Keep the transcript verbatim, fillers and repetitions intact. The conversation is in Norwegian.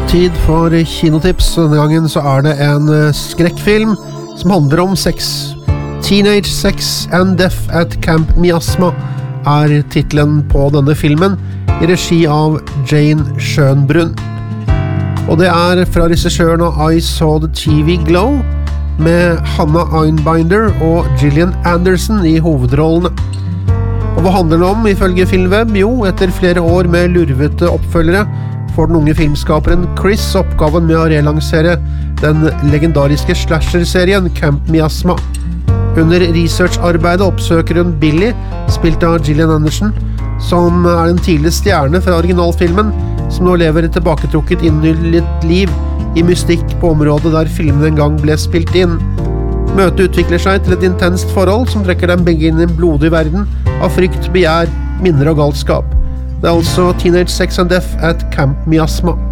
Tid for kinotips. Denne gangen så er det en skrekkfilm som handler om sex. Teenage Sex and Death at Camp Miasma er titlen på denne filmen, i regi av Jane Schönbrunn. Og det er fra regissøren av I Saw the T V Glow, med Hannah Einbinder og Gillian Anderson i hovedrollene. Og hva handler det om ifølge Filmweb? Jo, etter flere år med lurvete oppfølgere får den unge filmskaperen Chris oppgaven med å relansere den legendariske slasher-serien Camp Miasma. Under researcharbeidet oppsøker hun Billy, spilt av Gillian Anderson, som er en tidlig stjerne fra originalfilmen, som nå lever et tilbaketrukket innyllet liv i mystikk på området der filmen en gang ble spilt inn. Møtet utvikler seg til et intenst forhold som trekker dem begge inn i en blodig verden av frykt, begjær, minner og galskap. Det er altså Teenage Sex and Death at Camp Miasma.